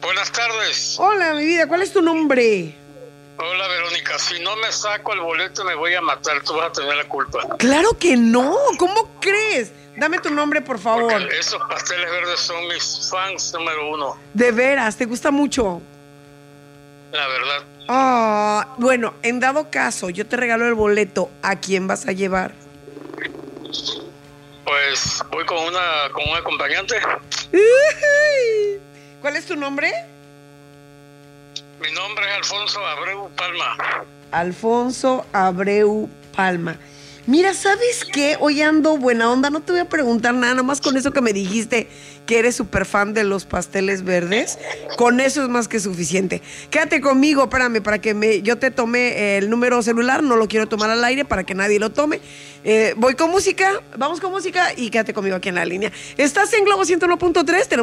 Buenas tardes. Hola, mi vida, ¿cuál es tu nombre? Hola, Verónica. Si no me saco el boleto me voy a matar. Tú vas a tener la culpa. Claro que no, ¿cómo crees? Dame tu nombre, por favor. Porque esos pasteles verdes son mis fans número 1. De veras, ¿te gusta mucho? La verdad. Ah, bueno, en dado caso, yo te regalo el boleto. ¿A quién vas a llevar? Pues voy con un acompañante. ¿Cuál es tu nombre? Mi nombre es Alfonso Abreu Palma. Alfonso Abreu Palma. Mira, ¿sabes qué? Hoy ando buena onda, no te voy a preguntar nada más con eso que me dijiste que eres súper fan de los pasteles verdes. Con eso es más que suficiente. Quédate conmigo, espérame, para que yo te tome el número celular, no lo quiero tomar al aire para que nadie lo tome. Voy con música, vamos con música y quédate conmigo aquí en la línea. Estás en Globo 101.3,